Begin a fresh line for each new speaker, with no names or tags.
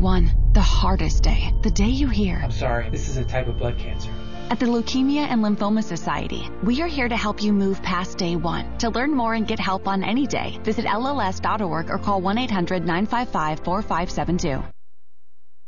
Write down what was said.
one, the hardest day, the day you hear,
I'm sorry, this is a type of blood cancer.
At the Leukemia and Lymphoma Society, we are here to help you move past day one. To learn more and get help on any day, visit LLS.org or call 1-800-955-4572.